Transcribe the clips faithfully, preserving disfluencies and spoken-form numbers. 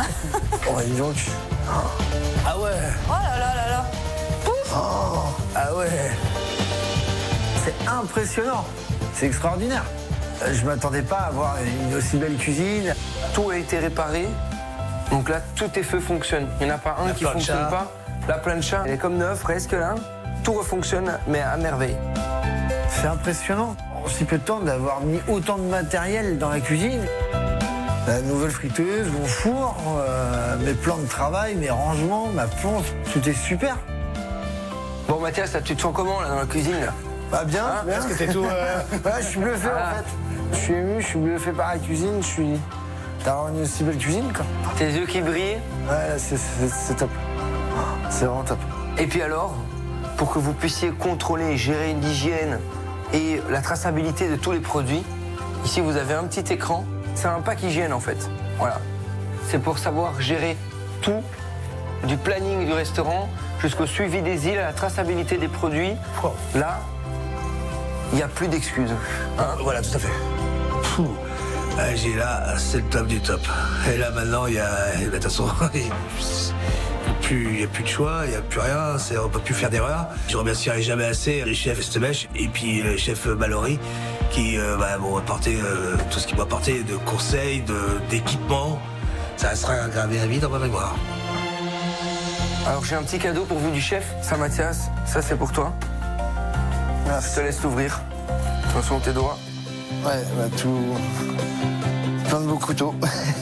Oh, dis donc. Ah ouais. Oh là là là là. Pouf. Oh, ah ouais. C'est impressionnant. C'est extraordinaire. Je m'attendais pas à avoir une aussi belle cuisine. Tout a été réparé. Donc là, tous tes feux fonctionnent. Il n'y en a pas un La qui ne fonctionne plancha. pas. La plancha, elle est comme neuve, presque là. Tout refonctionne, mais à merveille. C'est impressionnant. En si peu de temps, d'avoir mis autant de matériel dans la cuisine. La nouvelle friteuse, mon four, euh, mes plans de travail, mes rangements, ma plonge, tout est super. Bon, Mathias, là, tu te sens comment là, dans la cuisine là? Bah bien, Hein, bien. parce que t'es tout, euh, Ouais, je suis bluffé Ah. en fait. Je suis ému, je suis bluffé par la cuisine, je suis... D'avoir une aussi belle cuisine, quoi. Tes yeux qui brillent. Ouais, là, c'est- c'est c'est top. C'est vraiment top. Et puis alors, pour que vous puissiez contrôler et gérer l'hygiène et la traçabilité de tous les produits, ici vous avez un petit écran. C'est un pack hygiène en fait. Voilà. C'est pour savoir gérer tout, du planning du restaurant jusqu'au suivi des îles, à la traçabilité des produits. Là, il n'y a plus d'excuses. Hein. Voilà, tout à fait. Fou. Ah, j'ai là, c'est le top du top. Et là, maintenant, il y a... De toute façon, il n'y a, a plus de choix, il n'y a plus rien, c'est- on ne peut plus faire d'erreur. Je remercierai jamais assez les chefs Estemèche et puis le chef Mallory qui euh, bah, m'ont apporté euh, tout ce qu'ils m'ont apporté de conseils, de- d'équipements. Ça sera gravé à vie dans ma mémoire. Alors j'ai un petit cadeau pour vous du chef. Ça, Mathias, ça c'est pour toi. Merci. Je te laisse l'ouvrir. Attention tes doigts. Ouais, bah tout... Plein de beaux couteaux.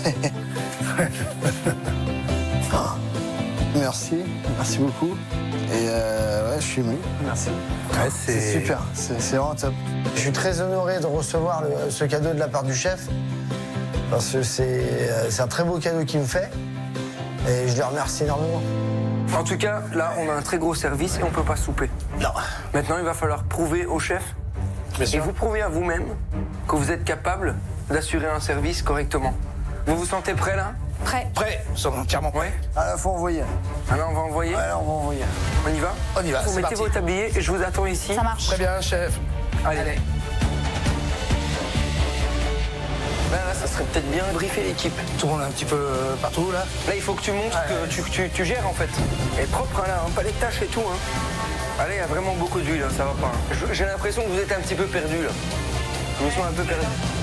Ah, merci, merci beaucoup. Et euh, ouais, je suis ému, merci. Ouais, C'est super, c'est c'est vraiment top. Je suis très honoré de recevoir le- ce cadeau de la part du chef, parce que c'est euh, c'est un très beau cadeau qu'il me fait, et je le remercie énormément. En tout cas, là, on a un très gros service et on peut pas souper. Non. Maintenant, il va falloir prouver au chef et vous prouver à vous-même que vous êtes capable d'assurer un service correctement. Vous vous sentez prêt là? Prêt. Prêt, nous sommes entièrement prêts. Oui. À la fois envoyer. Alors on va envoyer. Ouais, on va envoyer. On y va? On y va, Vous c'est mettez parti. vos tabliers et je vous attends ici. Ça marche. Très bien, chef. Allez. Là, là, ça serait peut-être bien briefer l'équipe. Tourne un petit peu euh, partout, là. Là, il faut que tu montres que tu, tu- tu gères en fait. Elle est propre, hein, là, hein, pas les taches et tout. Hein. Allez, il y a vraiment beaucoup d'huile, hein, ça va pas. hein. Je- J'ai l'impression que vous êtes un petit peu perdu là. Je me sens un peu perdu.